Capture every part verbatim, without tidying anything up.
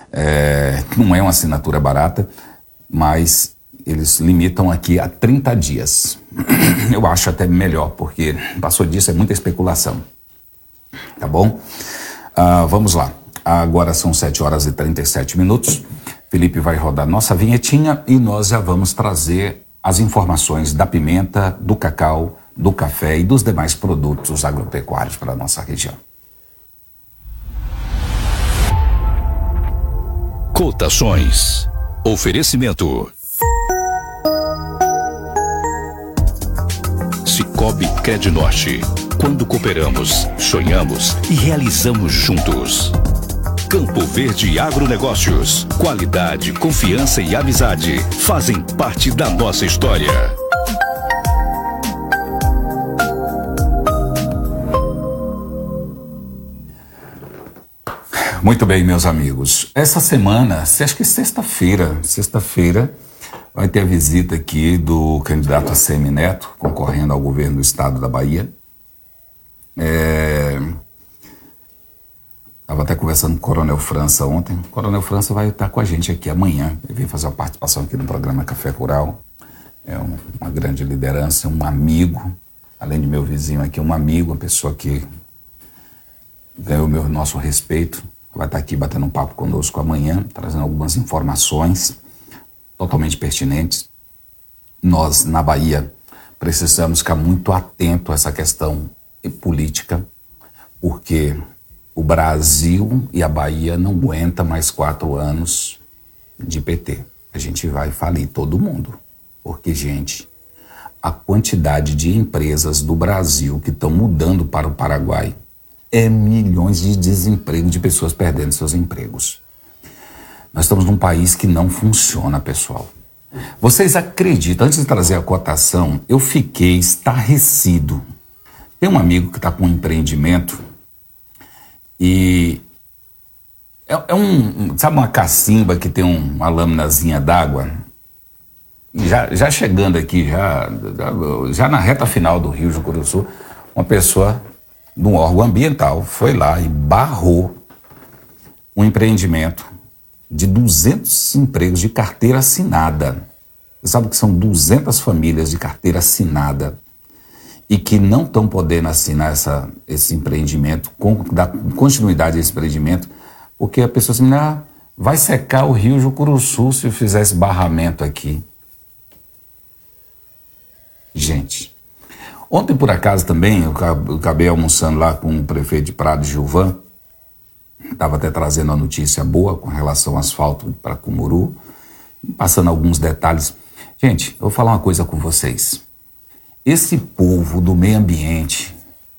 É, não é uma assinatura barata, mas eles limitam aqui a trinta dias. Eu acho até melhor, porque passou disso é muita especulação. Tá bom? Ah, vamos lá. Agora são sete horas e trinta e sete minutos. Felipe vai rodar nossa vinhetinha e nós já vamos trazer as informações da pimenta, do cacau, do café e dos demais produtos agropecuários para a nossa região. Cotações. Oferecimento. Cicobi Crednorte. Quando cooperamos, sonhamos e realizamos juntos. Campo Verde Agronegócios. Qualidade, confiança e amizade fazem parte da nossa história. Muito bem, meus amigos. Essa semana, acho que sexta-feira, sexta-feira, vai ter a visita aqui do candidato ACM Neto, concorrendo ao governo do estado da Bahia. É... Estava até conversando com o Coronel França ontem. O Coronel França vai estar com a gente aqui amanhã. Ele veio fazer uma participação aqui no programa Café Rural. É um, uma grande liderança, um amigo, além de meu vizinho aqui, um amigo, uma pessoa que ganhou o meu, nosso respeito. Vai estar aqui batendo um papo conosco amanhã, trazendo algumas informações totalmente pertinentes. Nós, na Bahia, precisamos ficar muito atento a essa questão política, porque o Brasil e a Bahia não aguentam mais quatro anos de P T. A gente vai falir todo mundo. Porque, gente, a quantidade de empresas do Brasil que estão mudando para o Paraguai é milhões de desemprego, de pessoas perdendo seus empregos. Nós estamos num país que não funciona, pessoal. Vocês acreditam, antes de trazer a cotação, eu fiquei estarrecido. Tem um amigo que está com um empreendimento e é, é um, sabe uma cacimba que tem um, uma lâminazinha d'água? Já, já chegando aqui, já, já na reta final do Rio Jucuruçu, uma pessoa de um órgão ambiental foi lá e barrou um empreendimento de duzentos empregos de carteira assinada. Você sabe que são duzentas famílias de carteira assinada e que não estão podendo assinar essa, esse empreendimento, com, dar continuidade a esse empreendimento, porque a pessoa assim, ah, vai secar o Rio Jucuruçu se eu fizer esse barramento aqui. Gente, ontem por acaso também, eu acabei almoçando lá com o prefeito de Prado, Gilvan, estava até trazendo uma notícia boa com relação ao asfalto para Cumuru, passando alguns detalhes. Gente, eu vou falar uma coisa com vocês. Esse povo do meio ambiente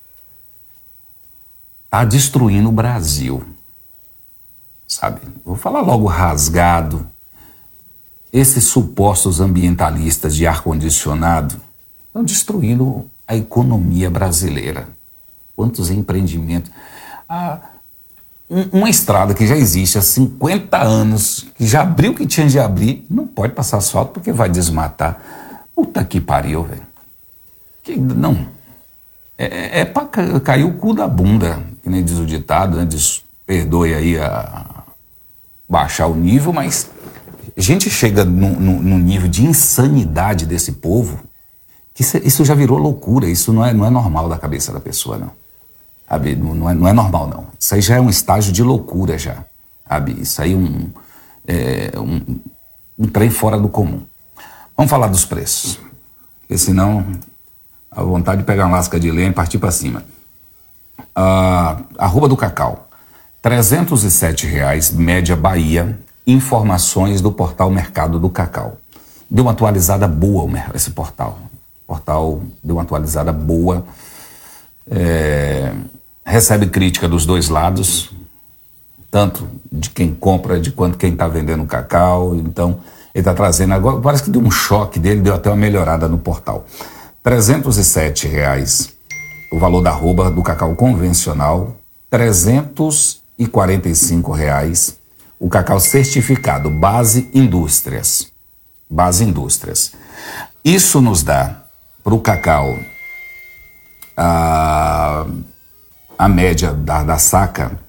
está destruindo o Brasil, sabe? Vou falar logo rasgado. Esses supostos ambientalistas de ar-condicionado estão destruindo a economia brasileira. Quantos empreendimentos... Ah, um, uma estrada que já existe há cinquenta anos, que já abriu o que tinha de abrir, não pode passar asfalto porque vai desmatar. Puta que pariu, velho. Que, não. É, é pra cair o cu da bunda, que nem diz o ditado, né? Diz, perdoe aí a baixar o nível, mas a gente chega no, no, no nível de insanidade desse povo, que isso, isso já virou loucura, isso não é, não é normal da cabeça da pessoa, não. Sabe? Não, não, é, não é normal, não. Isso aí já é um estágio de loucura, já. Sabe? Isso aí é um, é, um, um trem fora do comum. Vamos falar dos preços, porque senão a vontade de pegar uma lasca de lenha e partir para cima. Ah, arroba do cacau, trezentos e sete reais, média Bahia, informações do portal Mercado do Cacau. Deu uma atualizada boa esse portal. O portal deu uma atualizada boa. É, recebe crítica dos dois lados, tanto de quem compra, de quanto quem está vendendo o cacau. Então, ele está trazendo agora, parece que deu um choque dele, deu até uma melhorada no portal. trezentos e sete reais o valor da arroba do cacau convencional, trezentos e quarenta e cinco reais o cacau certificado, base indústrias. Base indústrias. Isso nos dá para o cacau a, a média da, da saca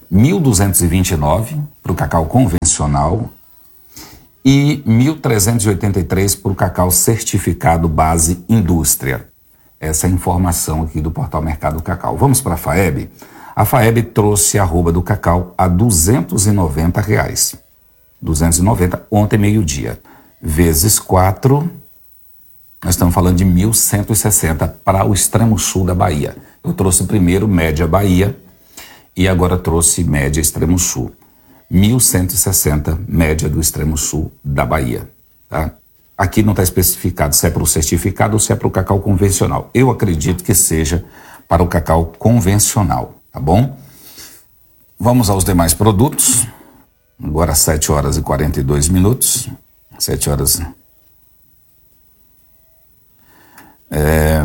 mil duzentos e vinte e nove reais para o cacau convencional e mil trezentos e oitenta e três reais para o cacau certificado base indústria. Essa é a informação aqui do portal Mercado Cacau. Vamos para a FAEB? A FAEB trouxe a arroba do cacau a duzentos e noventa reais. duzentos e noventa ontem meio-dia. Vezes quatro, nós estamos falando de mil cento e sessenta para o extremo sul da Bahia. Eu trouxe primeiro média Bahia e agora trouxe média extremo sul. mil cento e sessenta média do extremo sul da Bahia. Tá? Aqui não está especificado se é para o certificado ou se é para o cacau convencional. Eu acredito que seja para o cacau convencional, tá bom? Vamos aos demais produtos. Agora sete horas e quarenta e dois minutos. sete horas... É...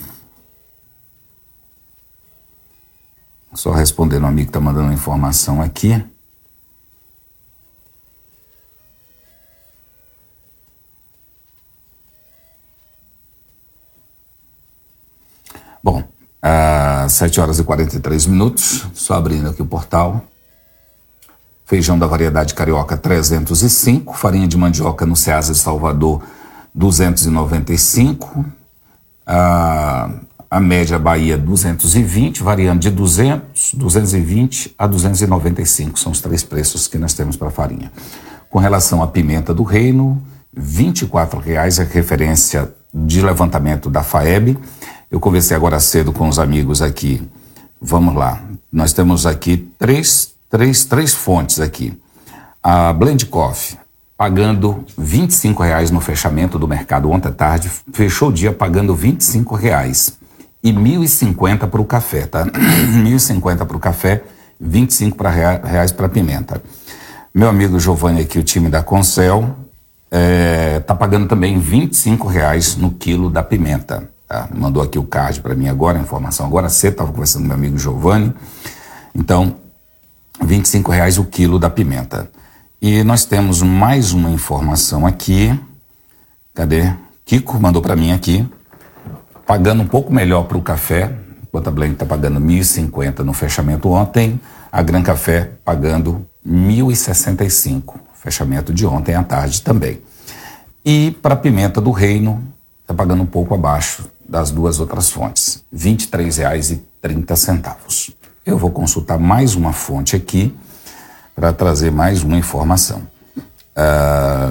Só respondendo um amigo que está mandando informação aqui. Bom, às sete horas e quarenta e três minutos, só abrindo aqui o portal. Feijão da variedade carioca trezentos e cinco, farinha de mandioca no Ceasa de Salvador duzentos e noventa e cinco, a, a média Bahia duzentos e vinte, variando de duzentos, duzentos e vinte a duzentos e noventa e cinco, são os três preços que nós temos para farinha. Com relação à pimenta do reino, vinte e quatro reais, é referência de levantamento da FAEB. Eu conversei agora cedo com os amigos aqui. Vamos lá. Nós temos aqui três, três, três fontes aqui. A Blend Coffee, pagando vinte e cinco reais no fechamento do mercado ontem à tarde, fechou o dia pagando vinte e cinco reais. E mil e cinquenta para o café, tá? mil e cinquenta para o café, vinte e cinco reais para a pimenta. Meu amigo Giovanni aqui, o time da Concel, é, tá pagando também vinte e cinco reais no quilo da pimenta. Tá? Mandou aqui o card para mim agora, a informação agora cedo, estava conversando com meu amigo Giovanni. Então, vinte e cinco reais o quilo da pimenta. E nós temos mais uma informação aqui. Cadê? Kiko mandou para mim aqui, pagando um pouco melhor para o café, enquanto a Blend está pagando mil e cinquenta no fechamento ontem, a Gran Café pagando mil e sessenta e cinco, fechamento de ontem à tarde também. E para a pimenta do reino, está pagando um pouco abaixo das duas outras fontes, vinte e três reais e trinta centavos. Eu vou consultar mais uma fonte aqui para trazer mais uma informação. Ah,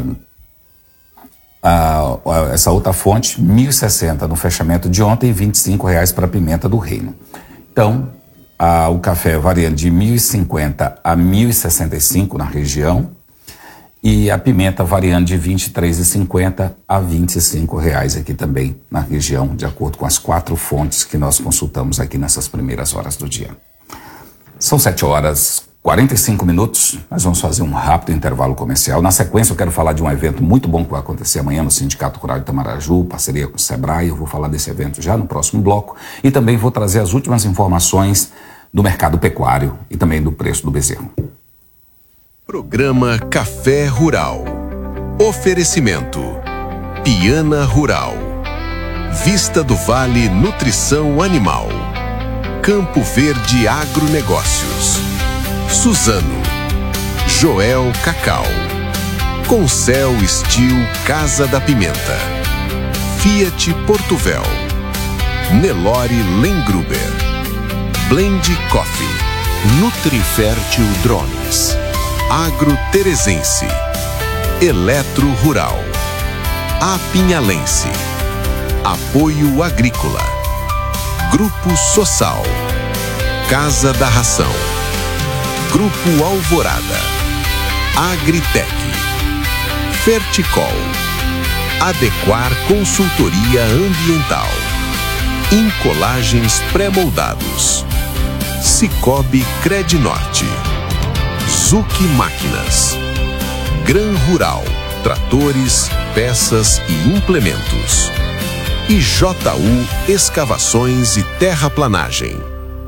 ah, essa outra fonte, mil e sessenta no fechamento de ontem e vinte e cinco reais para a pimenta do reino. Então, ah, o café variando de mil e cinquenta a mil e sessenta e cinco na região, e a pimenta variando de vinte e três reais e cinquenta centavos a vinte e cinco reais aqui também na região, de acordo com as quatro fontes que nós consultamos aqui nessas primeiras horas do dia. São sete horas e quarenta e cinco minutos, nós vamos fazer um rápido intervalo comercial. Na sequência eu quero falar de um evento muito bom que vai acontecer amanhã no Sindicato Rural de Itamaraju, parceria com o Sebrae. Eu vou falar desse evento já no próximo bloco e também vou trazer as últimas informações do mercado pecuário e também do preço do bezerro. Programa Café Rural. Oferecimento Piana Rural, Vista do Vale Nutrição Animal, Campo Verde Agronegócios, Suzano, Joel Cacau, Concel Steel Casa da Pimenta, Fiat Portuvel, Nelore Lengruber, Blend Coffee, Nutrifértil Drones, Agro Teresense, Eletro Rural, Apinhalense, Apoio Agrícola, Grupo Sossal, Casa da Ração, Grupo Alvorada, Agritec, Ferticol, Adequar Consultoria Ambiental, Incolagens Pré-Moldados, Cicobi Credinorte, Zuc Máquinas, Gran Rural, tratores, peças e implementos, e J U Escavações e Terraplanagem.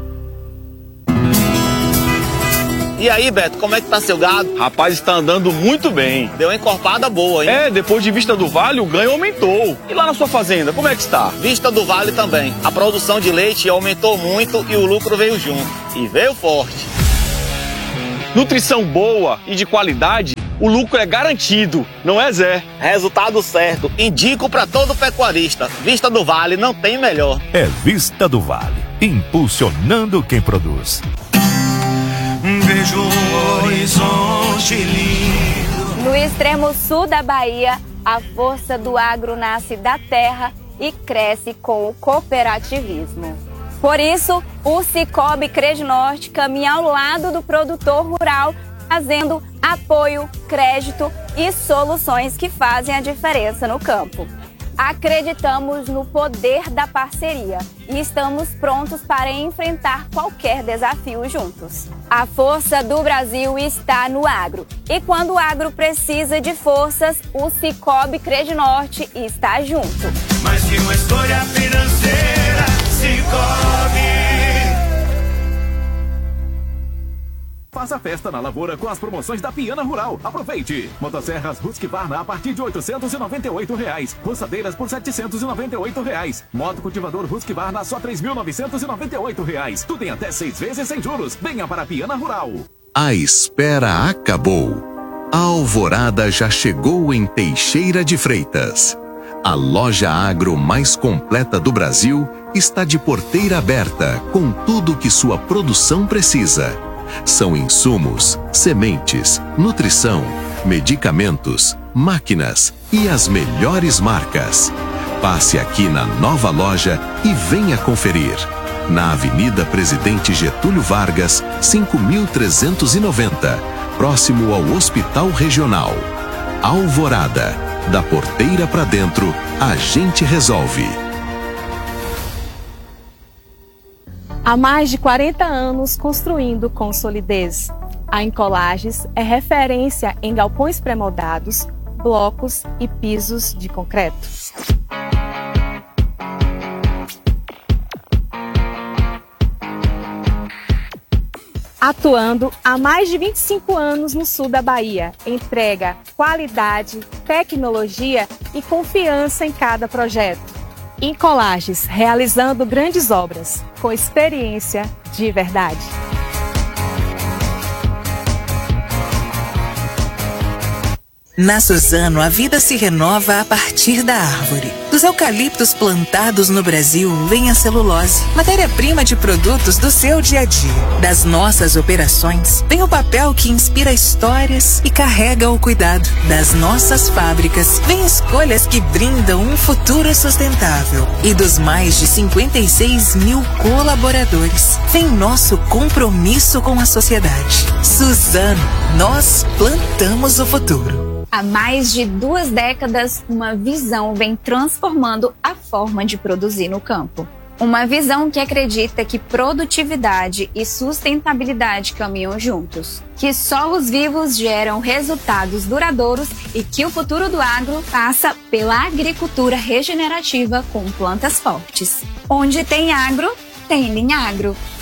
E aí, Beto, como é que tá seu gado? Rapaz, está andando muito bem. Deu uma encorpada boa, hein? É, depois de Vista do Vale, o ganho aumentou. E lá na sua fazenda, como é que está? Vista do Vale também. A produção de leite aumentou muito e o lucro veio junto. E veio forte. Nutrição boa e de qualidade, o lucro é garantido, não é, Zé? Resultado certo, indico para todo pecuarista. Vista do Vale não tem melhor. É Vista do Vale, impulsionando quem produz. Vejo um horizonte lindo. No extremo sul da Bahia, a força do agro nasce da terra e cresce com o cooperativismo. Por isso, o Cicobi Credinorte caminha ao lado do produtor rural, trazendo apoio, crédito e soluções que fazem a diferença no campo. Acreditamos no poder da parceria e estamos prontos para enfrentar qualquer desafio juntos. A força do Brasil está no agro. E quando o agro precisa de forças, o Cicobi Credinorte está junto. Mais que uma escolha financeira, Cicobi. Faça festa na lavoura com as promoções da Piana Rural. Aproveite! Motosserras Husqvarna a partir de oitocentos e noventa e oito reais. Roçadeiras por setecentos e noventa e oito reais. Moto cultivador Husqvarna só três mil novecentos e noventa e oito reais. Tudo em até seis vezes sem juros. Venha para a Piana Rural. A espera acabou. A alvorada já chegou em Teixeira de Freitas. A loja agro mais completa do Brasil está de porteira aberta com tudo que sua produção precisa. São insumos, sementes, nutrição, medicamentos, máquinas e as melhores marcas. Passe aqui na nova loja e venha conferir. Na Avenida Presidente Getúlio Vargas, cinco mil trezentos e noventa, próximo ao Hospital Regional. Alvorada, da porteira para dentro, a gente resolve. Há mais de quarenta anos construindo com solidez. A Encolages é referência em galpões pré-moldados, blocos e pisos de concreto. Atuando há mais de vinte e cinco anos no sul da Bahia, entrega qualidade, tecnologia e confiança em cada projeto. Encolages, realizando grandes obras, com experiência de verdade. Na Suzano, a vida se renova a partir da árvore. Dos eucaliptos plantados no Brasil vem a celulose, matéria-prima de produtos do seu dia a dia. Das nossas operações vem o papel que inspira histórias e carrega o cuidado. Das nossas fábricas vem escolhas que brindam um futuro sustentável. E dos mais de cinquenta e seis mil colaboradores vem nosso compromisso com a sociedade. Suzano, nós plantamos o futuro. Há mais de duas décadas, uma visão vem transformando a forma de produzir no campo. Uma visão que acredita que produtividade e sustentabilidade caminham juntos, que só os vivos geram resultados duradouros e que o futuro do agro passa pela agricultura regenerativa com plantas fortes. Onde tem agro, tem Linhagro.